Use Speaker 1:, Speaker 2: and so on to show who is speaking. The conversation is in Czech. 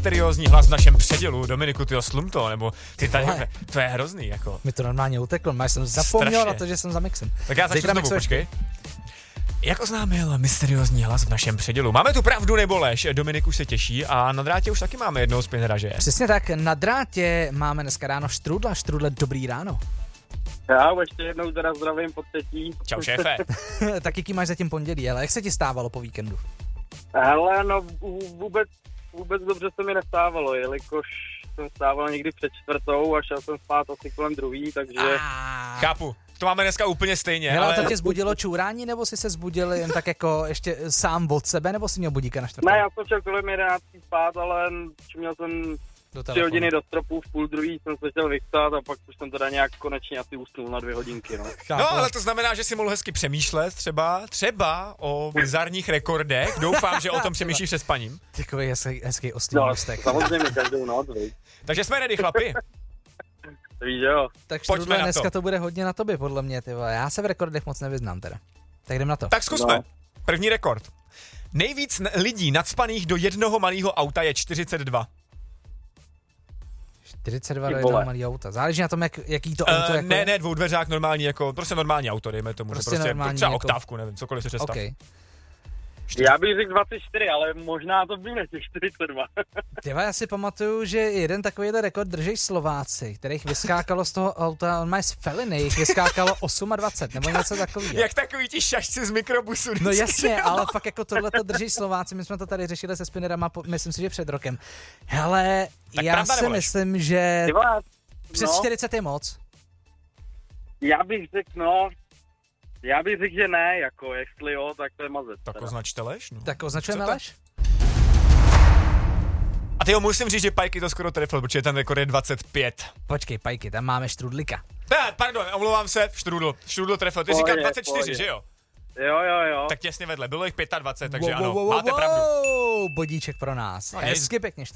Speaker 1: mysteriózní hlas v našem předělu. Dominiku, tyjo, slum to, nebo ty tady, to je hrozný, jako.
Speaker 2: Mi to normálně uteklo, já jsem zapomněl
Speaker 1: Strašně.
Speaker 2: na to, že jsem za mixem.
Speaker 1: Tak já začnu znovu, počkej. Jak oznámil mysteriózní hlas v našem předělu? Máme tu pravdu nebo lež? Dominik už se těší a na drátě už taky máme jednoho spinnera, že?
Speaker 2: Přesně tak, na drátě máme dneska ráno Štrůdla. Štrůdle, dobrý ráno.
Speaker 3: Já ještě jednou teda zdravím po třetí.
Speaker 1: Čau, šéfe.
Speaker 2: Tak jaký máš zatím pondělí, ale jak se ti stávalo po víkendu?
Speaker 3: Hele, no vůbec dobře se mi nestávalo, jelikož jsem stával někdy před 4:00 a šel jsem spát asi kolem 2:00, takže...
Speaker 1: Chápu. To máme dneska úplně stejně.
Speaker 2: Ale to tě zbudilo čurání, nebo jsi se zbudil jen tak jako ještě sám od sebe, nebo jsi měl budíka na 4:00?
Speaker 3: Ne, já jsem šel kolem 11 spát, ale měl jsem 3 hodiny do stropu, v 1:30 jsem se chtěl vystát a pak už jsem teda nějak konečně asi usnul na 2 hodinky, no.
Speaker 1: No, ale to znamená, že si mohl hezky přemýšlet třeba o bizarních rekordech. Doufám, že o tom přemýšlíš se spaním.
Speaker 2: Takový hezký ostrý mostek.
Speaker 3: No, samozřejmě každou noc, viď.
Speaker 1: Takže jsme ready, chlapi.
Speaker 3: Víš, jo.
Speaker 2: Tak Štrůdle, dneska to bude hodně na tobě, podle mě, ty vole. Já se v rekordech moc nevyznám teda. Tak jdem na to.
Speaker 1: Tak zkusme. No. První rekord. Nejvíc lidí nacpaných do jednoho malého auta je 42.
Speaker 2: 42 do jednoho malého auta. Záleží na tom, jaký to auto jako...
Speaker 1: Ne, dvoudveřák normální, jako, prostě normální auto, dejme tomu. Prostě normální, třeba jako... oktávku, nevím, cokoliv se představ.
Speaker 2: Okay.
Speaker 3: Já bych řekl 24, ale možná to bude těch 42.
Speaker 2: Těva, já si pamatuju, že jeden takovýhle rekord drží Slováci, kterých vyskákalo z toho auta, on má z Feliny, jich vyskákalo 28, nebo něco takového.
Speaker 1: Jak takový ti šašci z mikrobusu.
Speaker 2: No jasně, ale fakt jako tohle to drží Slováci, my jsme to tady řešili se spinnerama, myslím si, že před rokem. Hele, tak já si myslím, že přes 40 je moc.
Speaker 3: Já bych řekl, že ne, jako jestli jo, tak to je mazec.
Speaker 1: Tak označte lež, no.
Speaker 2: Tak označujeme lež?
Speaker 1: A ty jo, musím říct, že Pajky to skoro trefil, protože ten rekord je 25.
Speaker 2: Počkej, Pajky, tam máme Štrůdlika.
Speaker 1: Pardon, omlouvám se, Štrůdl trefil. Ty říkáš 24, že jo?
Speaker 3: Jo.
Speaker 1: Tak těsně vedle, bylo jich 25, takže ano, máte pravdu.
Speaker 2: Bodíček pro nás.
Speaker 1: No,
Speaker 2: hezky pěkně,